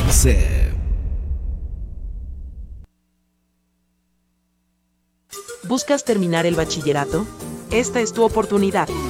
UNICEF. ¿Buscas terminar el bachillerato? Esta es tu oportunidad.